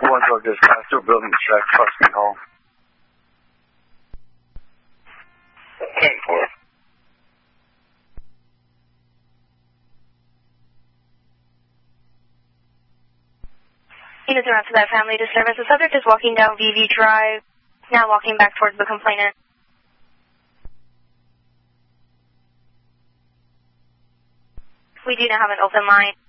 212 dispatch to a building check, Tuscan Hall. 10-4. Units around to that family disturbance. The subject is walking down VV Drive, now walking back towards the complainant. We do now have an open line.